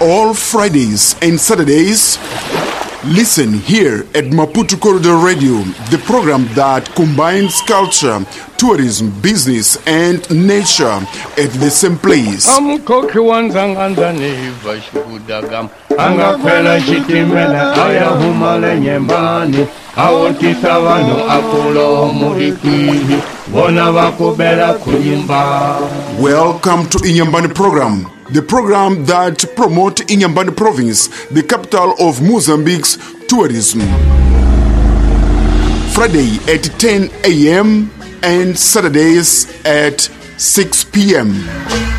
all Fridays and Saturdays. Listen here at Maputo Corridor Radio, the program that combines culture, tourism, business, and nature at the same place. Welcome to Inyambani program, the program that promotes Inyambani province, the capital of Mozambique's tourism. Friday at 10 a.m. and Saturdays at 6 p.m.